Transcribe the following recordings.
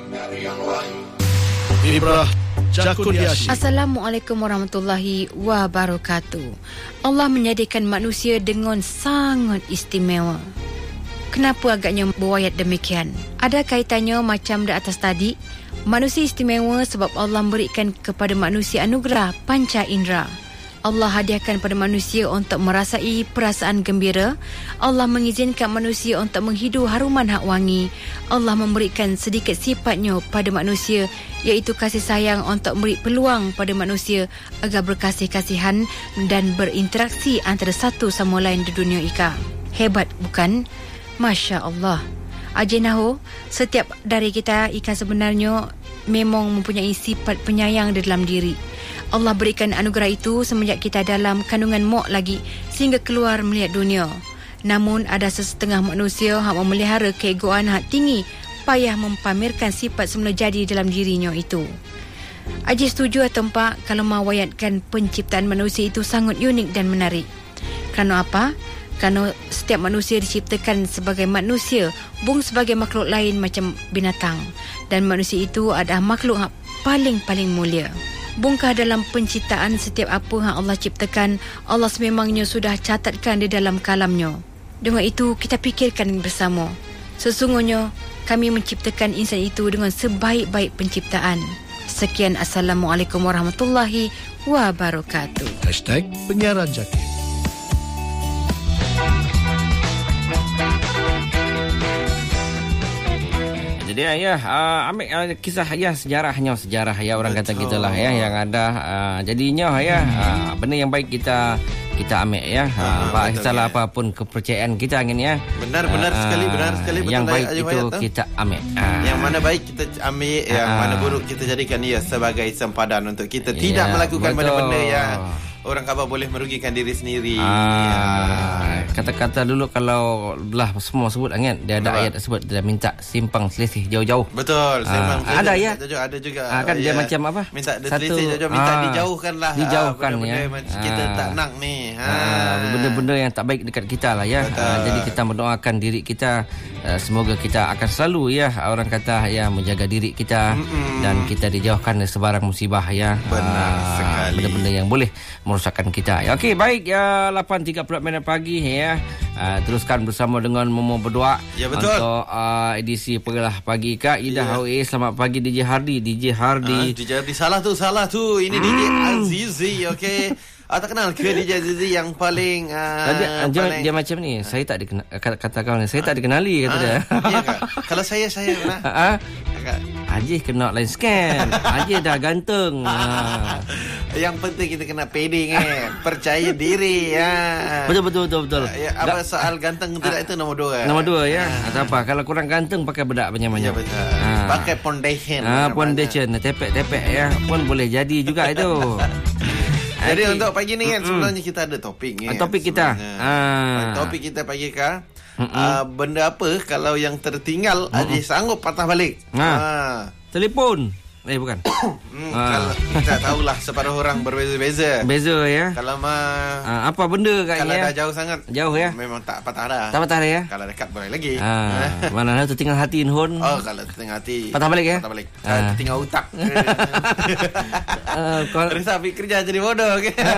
Ibrah Jakudiashi. Assalamualaikum warahmatullahi wabarakatuh. Allah menjadikan manusia dengan sangat istimewa. Kenapa agaknya berwayat demikian? Ada kaitannya macam di atas tadi. Manusia istimewa sebab Allah memberikan kepada manusia anugerah panca indera. Allah hadiahkan pada manusia untuk merasai perasaan gembira. Allah mengizinkan manusia untuk menghidu haruman hak wangi. Allah memberikan sedikit sifatnya pada manusia, iaitu kasih sayang, untuk memberi peluang pada manusia agar berkasih-kasihan dan berinteraksi antara satu sama lain di dunia ika. Hebat bukan? Masya Allah. Ajinaho, setiap dari kita ika sebenarnya memang mempunyai sifat penyayang di dalam diri. Allah berikan anugerah itu semenjak kita dalam kandungan mak lagi sehingga keluar melihat dunia. Namun ada sesetengah manusia yang memelihara keegoan hak tinggi, payah mempamerkan sifat semula jadi dalam dirinya itu. Aji setuju atau tak kalau mewayatkan penciptaan manusia itu sangat unik dan menarik. Kerana apa? Kerana setiap manusia diciptakan sebagai manusia, bukan sebagai makhluk lain macam binatang. Dan manusia itu adalah makhluk yang paling mulia. Bukankah dalam penciptaan setiap apa yang Allah ciptakan, Allah sememangnya sudah catatkan di dalam kalamnya. Dengan itu, kita fikirkan bersama. Sesungguhnya, kami menciptakan insan itu dengan sebaik-baik penciptaan. Sekian, Assalamualaikum warahmatullahi wabarakatuh. #Penyiaran Jakir. Jadi ambil kisah sejarahnya orang kata kita lah yang ada jadinya benda yang baik kita ambil Pak salah apapun kepercayaan kita angin benar sekali yang baik itu kita ambil yang mana baik kita ambil yang mana buruk kita jadikan ia sebagai sempadan untuk kita tidak melakukan benda-benda yang orang khabar boleh merugikan diri sendiri. Kata-kata dulu kalau belah semua sebut angin, dia ada ayat tersebut, dia minta simpang selisih jauh-jauh. Betul. Ada ya. Ada juga. Kan dia macam apa? Minta selisih jauh-jauh, minta dijauhkanlah. Dijauhkan kita tak nak ni. Benda-benda yang tak baik dekat kita lah ya. Jadi kita mendoakan diri kita, semoga kita akan selalu orang kata menjaga diri kita dan kita dijauhkan dari sebarang musibah Benar sekali. Benda-benda yang boleh merosakkan kita. Okey, baik 8.30 pagi teruskan bersama dengan Momo berdoa. Ya, betul. Untuk edisi Pegelah Pagi Kak Ida Hawi. Selamat pagi DJ Hardy. DJ Hardy salah tu. Ini DJ Azizi. Okey. Tak kenal ke DJ Azizi yang paling dia macam ni. Saya tak dikenal, kata kawan saya tak dikenali kata dia. Ya, kalau saya pernah. Haji kena lain scan. Haji dah ganteng. Yang penting kita kena pede percaya diri Betul. Apa soal ganteng tidak itu nombor 2. Nombor 2 atau apa? Kalau kurang ganteng pakai bedak banyak-banyak. Ya, betul. Pakai foundation. Foundation tepek-tepek pun boleh jadi juga itu. Jadi untuk pagi ni sebenarnya kita ada topik topik kita. Topik kita pagi benda apa kalau yang tertinggal Haji sanggup patah balik? Telefon. Bukan. Kalau kita tahulah separuh orang berbeza-beza. Beza Kalau apa benda kat kalau dah jauh sangat. Jauh memang tak patah dah. Tak patah dah Kalau dekat boleh lagi. Mana tertinggal hati Inhun. Kalau tertinggal hati patah balik Patah balik. Tertinggal otak. Risau kerja jadi bodoh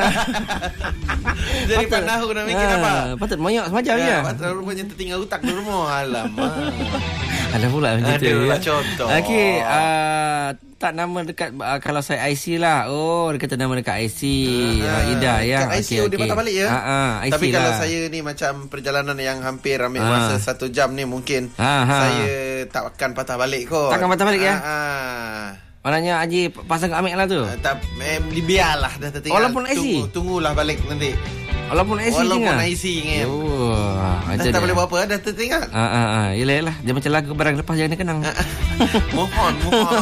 jadi panahu nak mikir apa. Patut moyok semacam patut rupanya tertinggal otak di rumah. Alamak. Ada pula macam tu. Contoh. Okey, tak nama dekat kalau saya IC lah. Dia kata nama dekat IC. Ida Kat IC dia patah balik IC tapi lah. kalau saya ni macam perjalanan yang hampir ambil masa 1 jam ni mungkin saya tak akan patah balik kot. Takkan patah balik Maknanya Haji pasang ambil lah tu. Biarlah dah tertinggal. Walaupun IC. Tunggulah balik nanti. Walaupun IC kan. Dah tak boleh buat apa, dah tertinggal. Yelah. Dia macam lagu barang lepas jangan kenang. Mohon.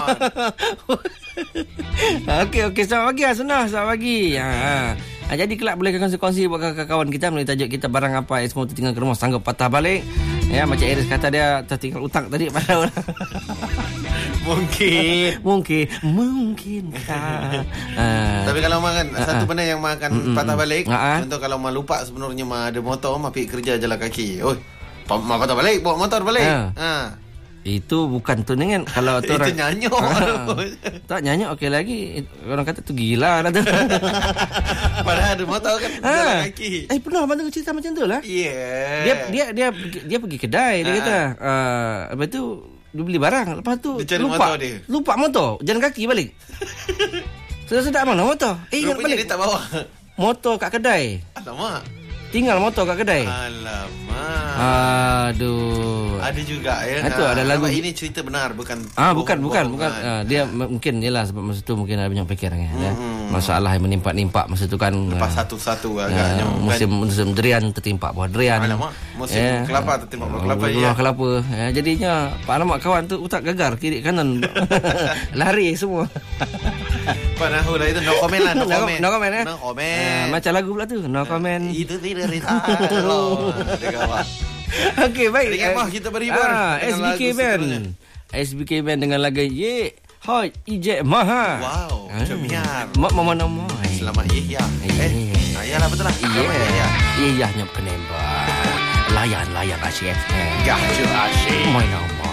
Okey, selamat pagi selamat pagi. Jadi kelak boleh kongsi-kongsi buat kawan-kawan kita melalui tajuk kita barang apa yang semua tertinggal ke rumah sanggup patah balik. Macam Iris kata dia tertinggal utang tadi pada orang. Mungkinkah. Tapi kalau makan satu benda yang makan patah balik, contoh kalau mak lupa sebenarnya mak ada motor, mak pergi kerja jalan kaki. Mak patah balik, bawa motor balik. Itu bukan tu dengan kalau tu Itu orang nyanyuk. tak nyanyuk okey lagi. Orang kata tu gila dah tu. Padahal ada motor kan jalan kaki. Pernah abang dengar cerita macam tu lah. Yeah. Dia pergi kedai dia kata. Lepas tu dia beli barang. Lepas tu Dia cari motor dia. Lupa motor. Jalan kaki balik. Sedap-sedap mana motor? Ingat Rupanya balik. dia tak bawa. Motor kat kedai. Alamak. Tinggal motor kat kedai. Alamak. Aduh. Ada juga ya. Itu ada lagu. Ini cerita benar bukan. Bukan. Dia mungkin jelah sebab masa tu mungkin ada banyak fikiran ya. Masalah yang menimpa masa tu kan. Lepas satu-satu agaknya. Musim durian tertimpa buah durian. Alamak. Musim kelapa tertimpa buah kelapa ya. Buah kelapa. Jadinya alamak kawan tu otak gegar kiri kanan. Lari semua. Panahu lah itu no comment lah. No comment ya. No comment. Macam lagu pula tu. No comment. Itu tidak risau. Okey, baik. Ingat mah kita berhibur SBK Band. SBK Band dengan lagu Ye Hoi Ije Maha. Wow, cemiar. Mak mama nama. Selamat ya. Ayalah betul lah. Iya nyap kenembak. Layan asyik. Gah asyik. Mai nama.